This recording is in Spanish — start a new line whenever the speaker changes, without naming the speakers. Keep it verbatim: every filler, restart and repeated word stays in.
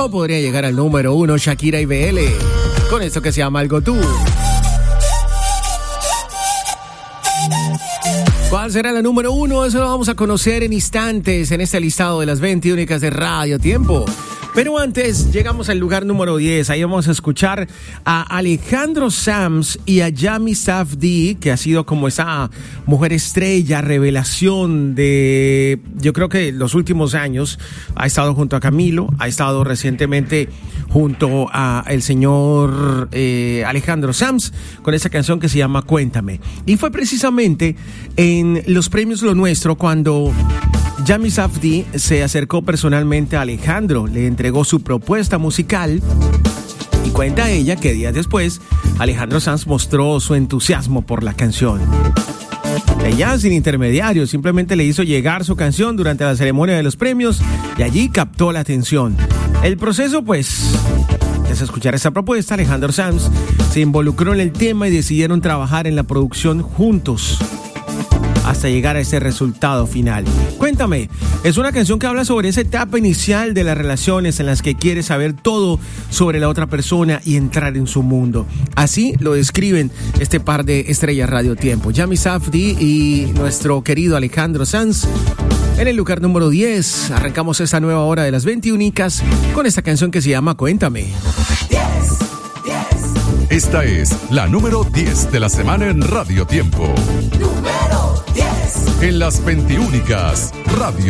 O podría llegar al número uno Shakira y B L con esto que se llama Algo Tú. ¿Cuál será la número uno? Eso lo vamos a conocer en instantes en este listado de las veinte únicas de Radio Tiempo. Pero antes, llegamos al lugar número diez. Ahí vamos a escuchar a Alejandro Sanz y a Yami Safdie, que ha sido como esa mujer estrella, revelación de, yo creo que los últimos años. Ha estado junto a Camilo, ha estado recientemente junto a el señor eh, Alejandro Sanz, con esa canción que se llama Cuéntame. Y fue precisamente en los premios Lo Nuestro cuando Yami Safdie se acercó personalmente a Alejandro, le entregó su propuesta musical y cuenta ella que días después Alejandro Sanz mostró su entusiasmo por la canción. Ella, sin intermediarios, simplemente le hizo llegar su canción durante la ceremonia de los premios y allí captó la atención. El proceso, pues, tras escuchar esa propuesta, Alejandro Sanz se involucró en el tema y decidieron trabajar en la producción juntos hasta llegar a ese resultado final. Cuéntame, es una canción que habla sobre esa etapa inicial de las relaciones en las que quieres saber todo sobre la otra persona y entrar en su mundo. Así lo describen este par de estrellas Radio Tiempo, Yami Safdie y nuestro querido Alejandro Sanz. En el lugar número diez, arrancamos esta nueva hora de las veinte únicas con esta canción que se llama Cuéntame.
Esta es la número diez de la semana en Radio Tiempo.
Número diez.
En las veintiúnicas Radio